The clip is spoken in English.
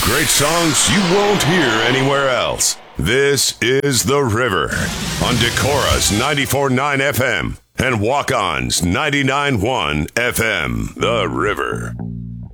Great songs you won't hear anywhere else. This is The River on Decorah's 94.9 FM and Walk-On's 99.1 FM. The River.